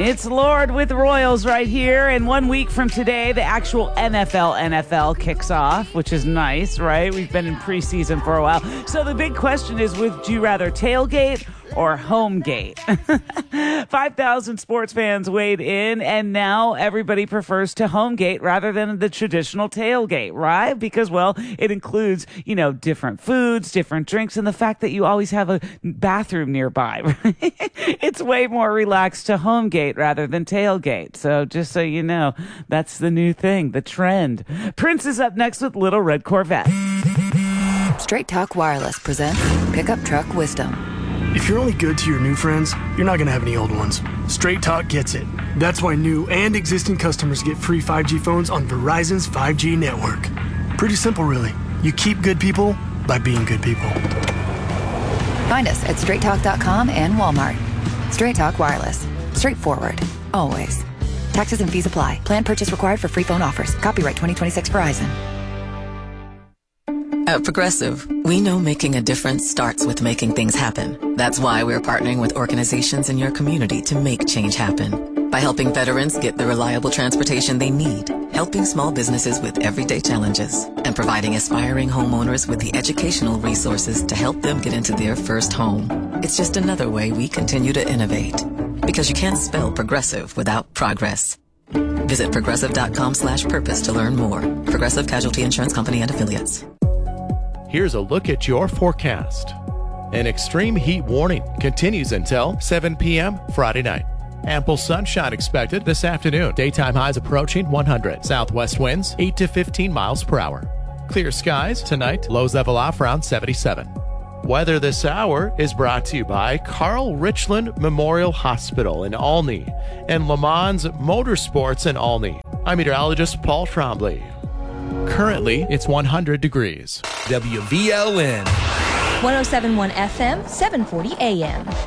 It's Lord with Royals right here. And 1 week from today, the actual NFL kicks off, which is nice, right? We've been in preseason for a while. So the big question is, would you rather tailgate or home gate? 5,000 sports fans weighed in, and now everybody prefers to home gate rather than the traditional tailgate, right? Because, well, it includes, different foods, different drinks, and the fact that you always have a bathroom nearby, right? It's way more relaxed to home gate rather than tailgate. So just so you know, that's the new thing, the trend. Prince is up next with Little Red Corvette. Straight Talk Wireless presents Pickup Truck Wisdom. If you're only good to your new friends, you're not going to have any old ones. Straight Talk gets it. That's why new and existing customers get free 5G phones on Verizon's 5G network. Pretty simple, really. You keep good people by being good people. Find us at straighttalk.com and Walmart. Straight Talk Wireless. Straightforward. Always. Taxes and fees apply. Plan purchase required for free phone offers. Copyright 2026 Verizon. At Progressive, we know making a difference starts with making things happen. That's why we're partnering with organizations in your community to make change happen. By helping veterans get the reliable transportation they need, helping small businesses with everyday challenges, and providing aspiring homeowners with the educational resources to help them get into their first home. It's just another way we continue to innovate. Because you can't spell progressive without progress. Visit progressive.com/purpose to learn more. Progressive Casualty Insurance Company and Affiliates. Here's a look at your forecast. An extreme heat warning continues until 7 p.m. Friday night. Ample sunshine expected this afternoon. Daytime highs approaching 100. Southwest winds 8 to 15 miles per hour. Clear skies tonight. Lows level off around 77. Weather this hour is brought to you by Carl Richland Memorial Hospital in Olney and Le Mans Motorsports in Olney. I'm meteorologist Paul Trombley. Currently, it's 100 degrees. WVLN 107.1 FM, 740 AM.